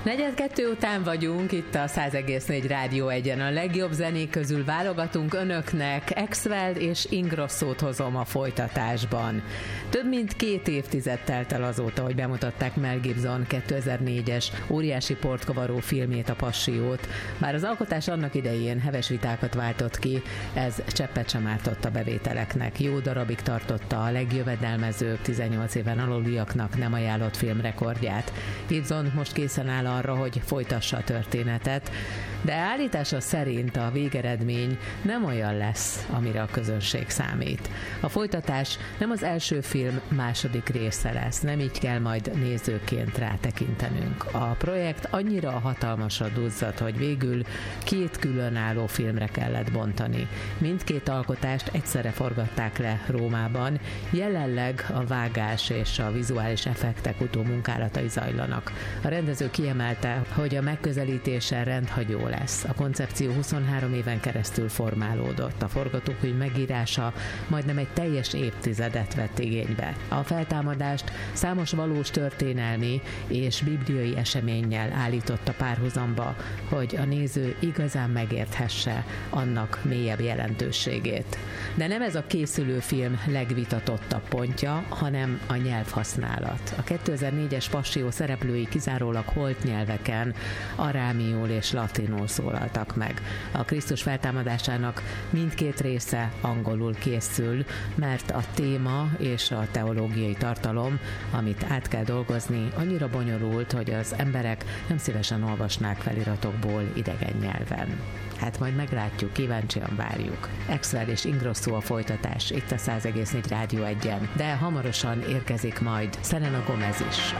4:02 után vagyunk, itt a 100,4 Rádió 1-en. A legjobb zenék közül válogatunk önöknek, Axwell és Ingrossót hozom a folytatásban. Több mint 2 évtized telt el azóta, hogy bemutatták Mel Gibson 2004-es óriási portkavaró filmjét, a Passiót. Bár az alkotás annak idején heves vitákat váltott ki, ez cseppet sem ártott a bevételeknek. Jó darabig tartotta a legjövedelmezőbb 18 éven aluliaknak nem ajánlott filmrekordját. Gibson most készen áll arra, hogy folytassa a történetet, de állítása szerint a végeredmény nem olyan lesz, amire a közönség számít. A folytatás nem az első film második része lesz, nem így kell majd nézőként rátekintenünk. A projekt annyira hatalmasra duzzadt, hogy végül 2 különálló filmre kellett bontani. Mindkét alkotást egyszerre forgatták le Rómában, jelenleg a vágás és a vizuális effektek utómunkálatai zajlanak. A rendező kiemelte, hogy a megközelítése rendhagyó lesz. A koncepció 23 éven keresztül formálódott. A forgatókönyv megírása majdnem egy teljes évtizedet vett igénybe. A feltámadást számos valós történelmi és bibliai eseménnyel állította párhuzamba, hogy a néző igazán megérthesse annak mélyebb jelentőségét. De nem ez a készülő film legvitatottabb pontja, hanem a nyelvhasználat. A 2004-es Passió szereplői kizárólag holt nyelveken, arámiul és latinul szólaltak meg. A Krisztus feltámadásának mindkét része angolul készül, mert a téma és a teológiai tartalom, amit át kell dolgozni, annyira bonyolult, hogy az emberek nem szívesen olvasnák feliratokból idegen nyelven. Hát majd meglátjuk, kíváncsian várjuk. Axwell és Ingrosso a folytatás itt a 100,4 Rádió 1-en, de hamarosan érkezik majd Selena Gomez is.